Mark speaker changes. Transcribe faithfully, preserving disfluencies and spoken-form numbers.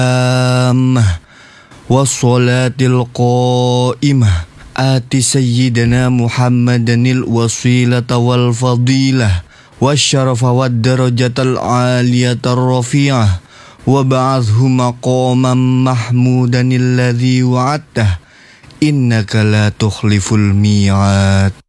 Speaker 1: والصلاة القائمة آت سيدنا محمدا الوسيلة والفضيلة والشرف والدرجة العالية الرفيعة وابعثه مقاما محمودا الذي وعدته إنك لا تخلف الميعاد.